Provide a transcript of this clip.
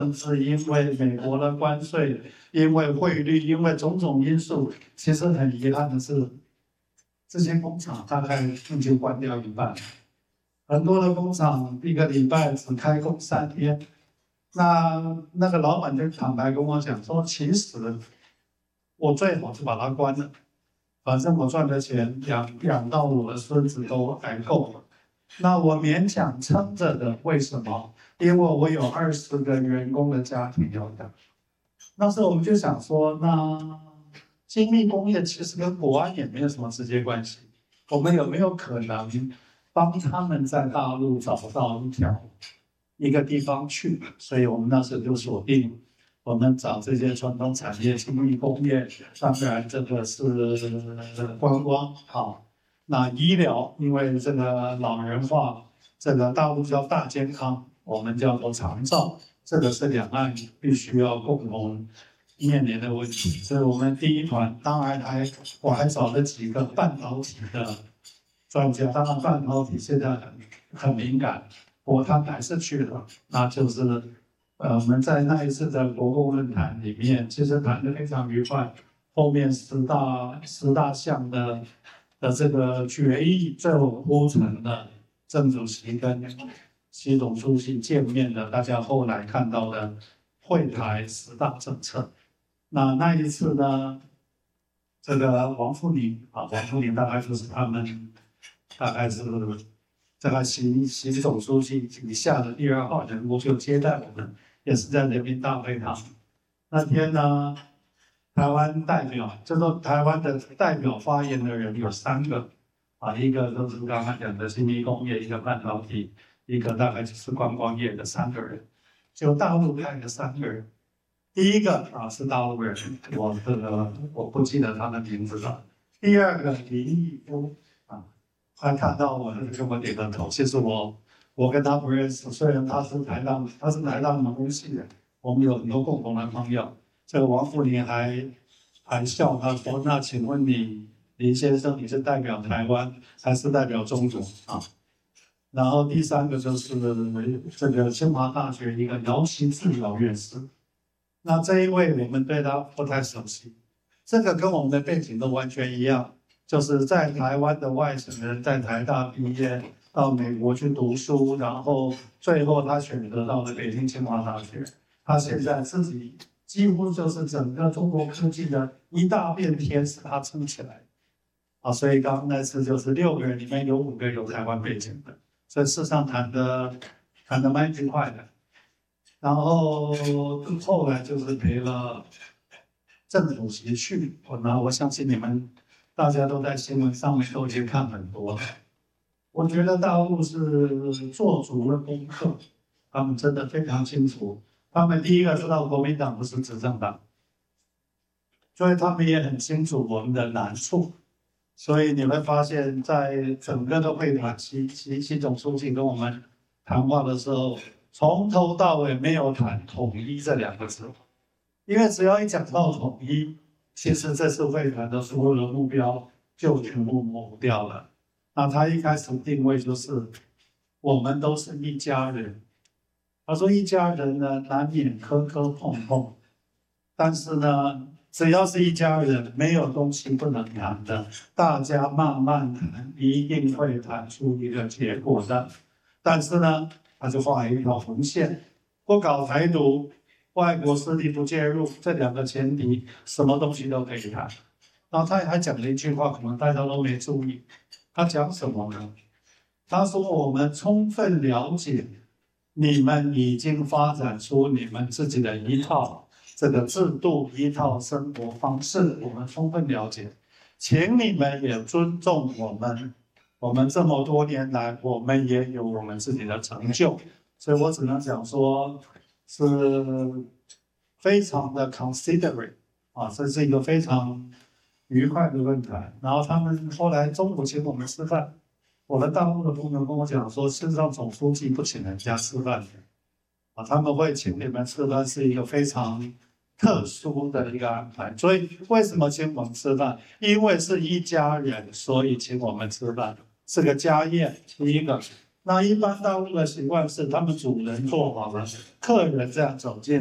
是因为美国的关税，因为汇率，因为种种因素，其实很遗憾的是，这些工厂大概已经关掉一半，很多的工厂一个礼拜只开工3天。那个老板就坦白跟我讲说，其实我最好就把它关了，反正我赚的钱养到我的孙子都还够了。那我勉强撑着的，为什么？因为我有20个员工的家庭要养。那时候我们就想说，那精密工业其实跟国安也没有什么直接关系，我们有没有可能帮他们在大陆找到一个地方去？所以我们那时候就锁定，我们找这些传统产业、精密工业，当然这个是观光好。那医疗，因为这个老人化，这个大陆叫大健康，我们叫做长照，这个是两岸必须要共同面临的问题。所以我们第一团，当然我还找了几个半导体的专家，当然半导体现在很敏感，他们还是去了，那就是我们在那一次的国共论坛里面，其实谈得非常愉快。后面十大项的这个决议，最后铺成了郑主席跟习总书记见面的，大家后来看到的会台10大政策。那一次呢，这个王沪宁大概就是他们，大概是这个习总书记以下的第2号人物就接待我们，也是在人民大会堂。那天呢，台湾代表，就说台湾的代表发言的人有3个，一个就是刚才讲的精密工业，一个半导体，一个大概就是观光业的3个人，就大陆派的3个人。第一个是大陆人，我不记得他的名字了。第2个林毅夫他看到我就跟我点个头。其实我跟他不认识，虽然他是台大农工系的，我们有很多共同的朋友。这个王沪宁还笑他说：“那请问林先生，你是代表台湾还是代表中国啊？”然后第3个就是这个清华大学一个姚希志老院士。那这一位我们对他不太熟悉，这个跟我们的背景都完全一样，就是在台湾的外省人，在台大毕业，到美国去读书，然后最后他选择到了北京清华大学。他现在自己几乎就是整个中国科技的一大片天是他撑起来所以刚刚那次就是6个人里面有5个有台湾背景的，所以事实上谈得蛮愉快的。然后后来就是陪了郑主席去，我相信你们大家都在新闻上面都已经看很多了。我觉得大陆是做足了功课，他们真的非常清楚。他们第一个知道国民党不是执政党，所以他们也很清楚我们的难处。所以你会发现在整个的会谈，习总书记跟我们谈话的时候，从头到尾没有谈统一这2个字，因为只要一讲到统一，其实这次会谈的所有的目标就全部模糊掉了。那他一开始定位就是我们都是一家人，他说一家人呢难免磕磕碰碰，但是呢只要是一家人，没有东西不能谈的，大家慢慢谈，一定会谈出一个结果的。但是呢，他就画一条红线，不搞台独，外国势力不介入，这2个前提，什么东西都可以谈。然后他还讲了一句话，可能大家都没注意，他讲什么呢？他说我们充分了解你们已经发展出你们自己的一套这个制度，一套生活方式，我们充分了解，请你们也尊重我们这么多年来，我们也有我们自己的成就。所以我只能讲说是非常的 considerate 这是一个非常愉快的论坛。然后他们后来中午请我们吃饭，我的大陆的朋友跟我讲说，事实上总书记不请人家吃饭的他们会请你们吃饭是一个非常特殊的一个安排。所以为什么请我们吃饭？因为是一家人，所以请我们吃饭，是个家宴。第一个， 那一般大陆的习惯是，他们主人做好了，客人这样走进